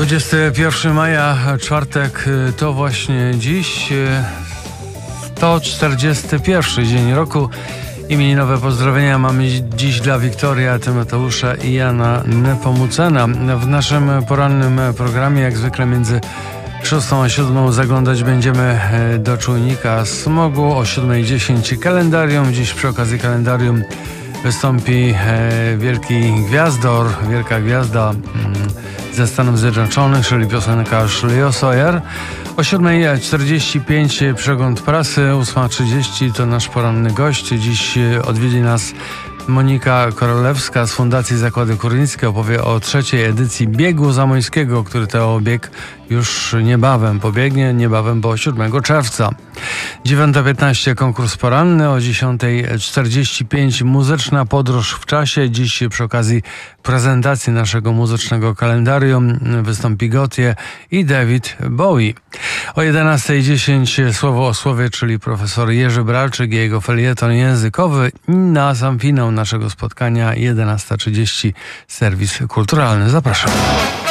21 maja, czwartek, to właśnie dziś 141 dzień roku. Imieninowe pozdrowienia mamy dziś dla Wiktoria, Tymoteusza i Jana Nepomucena. W naszym porannym programie, jak zwykle między 6 a 7 zaglądać będziemy do czujnika smogu, o 7:10 kalendarium. Dziś przy okazji kalendarium wystąpi wielka gwiazda ze Stanów Zjednoczonych, czyli piosenkarz Leo Sayer. O 7:45 przegląd prasy, 8:30 to nasz poranny gość. Dziś odwiedzi nas Monika Korolewska z Fundacji Zakłady Górnickie. Opowie o trzeciej edycji Biegu Zamojskiego, który to bieg już niebawem pobiegnie, bo 7 czerwca. 9:15 konkurs poranny, o 10:45 muzyczna podróż w czasie. Dziś przy okazji prezentacji naszego muzycznego kalendarium wystąpi Gotye i David Bowie. O 11:10 Słowo o słowie, czyli profesor Jerzy Bralczyk i jego felieton językowy. I na sam finał naszego spotkania 11:30 serwis kulturalny. Zapraszam.